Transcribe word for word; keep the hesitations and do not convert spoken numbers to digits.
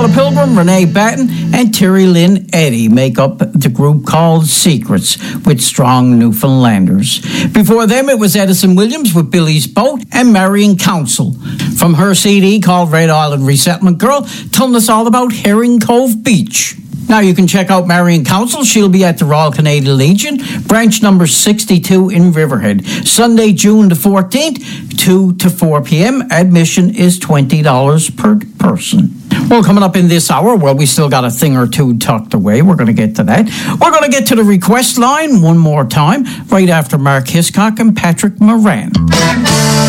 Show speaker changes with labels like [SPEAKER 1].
[SPEAKER 1] Paula Pilgrim, Renee Batten, and Terry Lynn Eddy make up the group called Secrets with Strong Newfoundlanders. Before them, it was Edison Williams with Billy's Boat and Marion Council. From her C D called Red Island Resettlement Girl, telling us all about Herring Cove Beach. Now you can check out Marion Council. She'll be at the Royal Canadian Legion, branch number sixty-two in Riverhead, Sunday, June the fourteenth, two to four p.m. Admission is twenty dollars per person. Well, coming up in this hour, well, we still got a thing or two tucked away. We're going to get to that. We're going to get to the request line one more time, right after Mark Hiscock and Patrick Moran.